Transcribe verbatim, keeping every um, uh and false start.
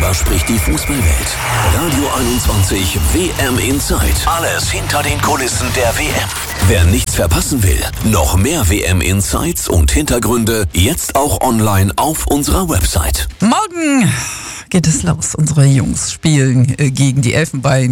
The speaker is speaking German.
Darüber spricht die Fußballwelt. Radio einundzwanzig W M Insight. Alles hinter den Kulissen der W M. Wer nichts verpassen will, noch mehr W M Insights und Hintergründe jetzt auch online auf unserer Website. Morgen geht es los. Unsere Jungs spielen äh, gegen die Elfenbein.